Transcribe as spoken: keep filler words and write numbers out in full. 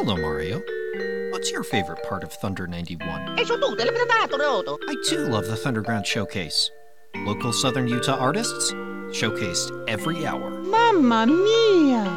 Hello, Mario. What's your favorite part of Thunder ninety-one? E su tutte le predato, Roto. I too love the Thunderground Showcase. Local Southern Utah artists showcased every hour. Mamma mia!